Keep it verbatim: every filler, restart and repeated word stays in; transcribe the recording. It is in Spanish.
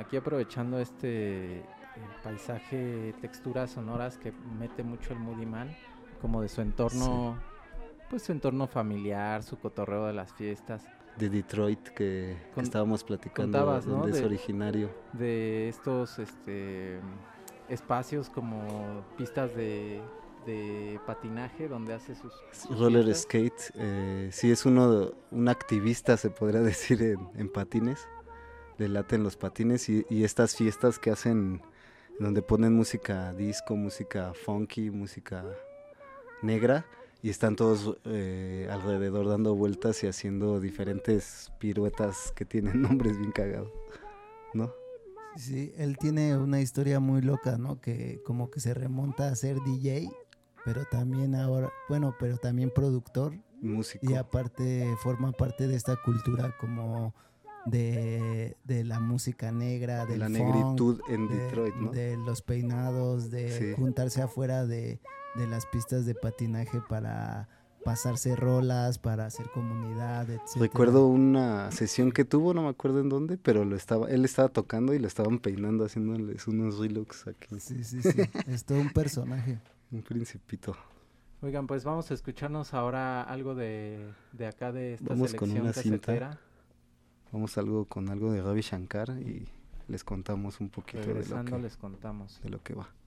aquí aprovechando este eh, paisaje, texturas sonoras que mete mucho el Moody Man, como de su entorno, sí. Pues su entorno familiar, su cotorreo de las fiestas. De Detroit que, Con, que estábamos platicando, contabas, donde ¿no? es de, originario. De estos este, espacios como pistas de, de patinaje donde hace sus, sus roller fiestas. skate, eh, sí es uno un activista, se podría decir, en, en patines, le laten los patines y, y estas fiestas que hacen donde ponen música disco, música funky, música negra y están todos eh, alrededor dando vueltas y haciendo diferentes piruetas que tienen nombres bien cagados, ¿no? Sí, él tiene una historia muy loca, ¿no? Que como que se remonta a ser D J, pero también ahora, bueno, pero también productor. Músico. Y aparte forma parte de esta cultura como de, de la música negra, del la funk, negritud en de, Detroit, ¿no? De los peinados, de sí. juntarse afuera de, de las pistas de patinaje para pasarse rolas, para hacer comunidad, etcétera. Recuerdo una sesión que tuvo, no me acuerdo en dónde, pero lo estaba, él estaba tocando y lo estaban peinando, haciéndoles unos relooks aquí. Sí, sí, sí, es todo un personaje. Un principito. Oigan, pues vamos a escucharnos ahora algo de, de acá de esta vamos selección con una casetera. Cinta. Vamos algo con algo de Ravi Shankar y les contamos un poquito de lo que, les contamos de lo que va.